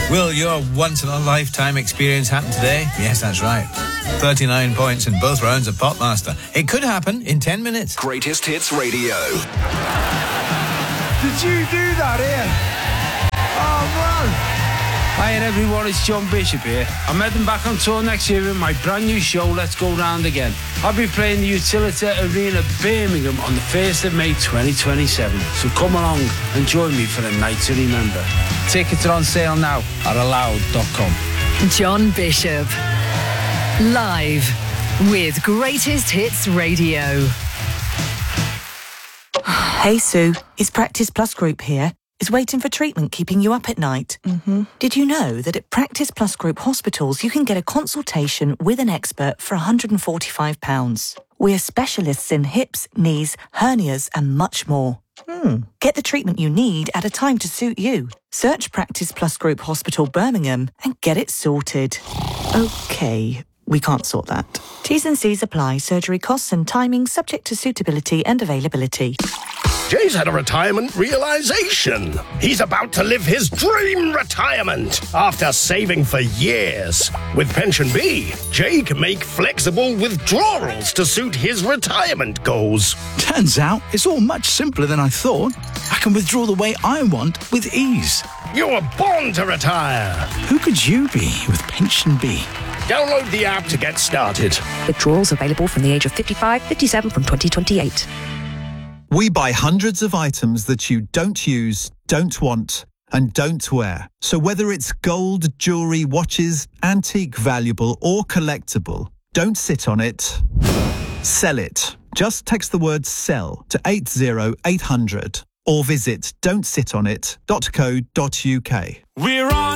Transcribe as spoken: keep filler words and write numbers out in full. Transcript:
Will your once-in-a-lifetime experience happen today? Yes, that's right. thirty-nine points in both rounds of Popmaster. It could happen in ten minutes. Greatest Hits Radio. Did you do that, Ian? Oh, man. Hi everyone, it's John Bishop here. I'm heading back on tour next year with my brand new show, Let's Go Round Again. I'll be playing the Utilita Arena, Birmingham on the first of May twenty twenty-seven. So come along and join me for a night to remember. Tickets are on sale now at aloud dot com. John Bishop. Live with Greatest Hits Radio. Hey Sue, it's Practice Plus Group here. Is waiting for treatment keeping you up at night? Mm-hmm. Did you know that at Practice Plus Group hospitals you can get a consultation with an expert for one hundred forty-five pounds? We're specialists in hips, knees, hernias and much more. Hmm. Get the treatment you need at a time to suit you. Search Practice Plus Group Hospital Birmingham and get it sorted. Okay, we can't sort that. T's and C's apply. Surgery costs and timing subject to suitability and availability. Jay's had a retirement realization. He's about to live his dream retirement after saving for years. With Pension B, Jay can make flexible withdrawals to suit his retirement goals. Turns out it's all much simpler than I thought. I can withdraw the way I want with ease. You were born to retire. Who could you be with Pension B? Download the app to get started. Withdrawals available from the age of fifty-five, fifty-seven from twenty twenty-eight. We buy hundreds of items that you don't use, don't want, and don't wear. So whether it's gold, jewellery, watches, antique, valuable, or collectible, don't sit on it. Sell it. Just text the word SELL to eight zero eight hundred or visit don't sit on it dot co dot uk. We're on.